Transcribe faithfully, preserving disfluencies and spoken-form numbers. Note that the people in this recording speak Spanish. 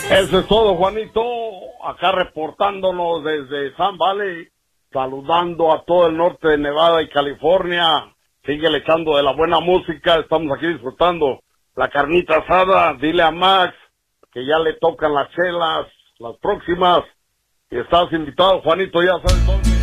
Eso es todo, Juanito. Acá reportándonos desde Sun Valley, saludando a todo el norte de Nevada y California. Sigue echando de la buena música, estamos aquí disfrutando la carnita asada. Dile a Max que ya le tocan las chelas, las próximas. Y estás invitado, Juanito, ya sabes dónde.